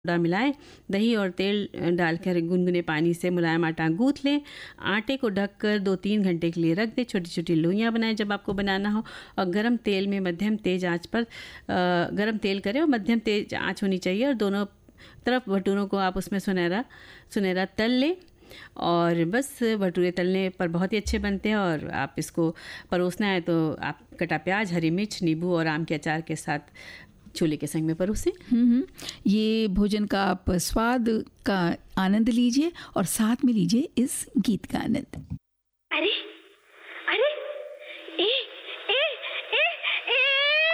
Soda मिलाएं, दही और तेल डालकर गुनगुने पानी से मुलायम आटा गूंथ लें। आटे को ढककर 2-3 घंटे के लिए रख दें। छोटी छोटी लोइयां बनाएं जब आपको बनाना हो, और गरम तेल में मध्यम तेज आंच पर गरम तेल करें और मध्यम तेज आंच होनी चाहिए, और दोनों तरफ भटूरों को आप उसमें सुनहरा सुनहरा तल लें। और बस भटूरे तलने पर बहुत ही अच्छे बनते हैं। और आप इसको परोसना है तो आप कटा प्याज, हरी मिर्च, नींबू और आम के अचार के साथ छोले के संग में परोसें। ये भोजन का आप स्वाद का आनंद लीजिए और साथ में लीजिए इस गीत का आनंद। अरे